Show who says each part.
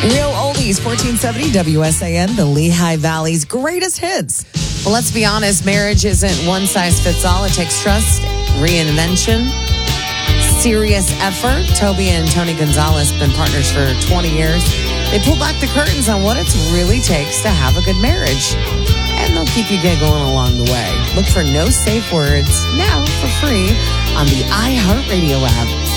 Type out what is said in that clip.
Speaker 1: Real Oldies, 1470 WSAN, the Lehigh Valley's greatest hits. Well, let's be honest, marriage isn't one size fits all. It takes trust, reinvention, serious effort. Toby and Tony Gonzalez have been partners for 20 years. They pull back the curtains on what it really takes to have a good marriage. And they'll keep you giggling along the way. Look for No Safe Words now for free on the iHeartRadio app.